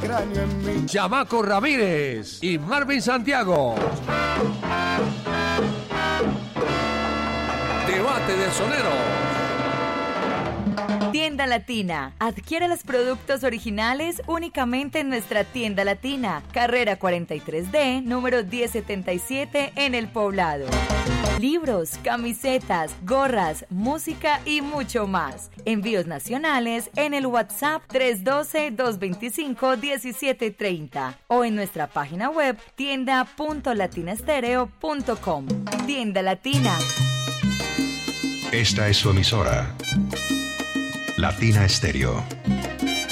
cráneo en mí. Chamaco Ramírez y Marvin Santiago. Debate de Sonero. Tienda Latina. Adquiere los productos originales únicamente en nuestra Tienda Latina. Carrera 43D, número 1077 en El Poblado. Libros, camisetas, gorras, música y mucho más. Envíos nacionales en el WhatsApp 312-225-1730 o en nuestra página web tienda.latinastereo.com. Tienda Latina. Esta es su emisora, Latina Estéreo.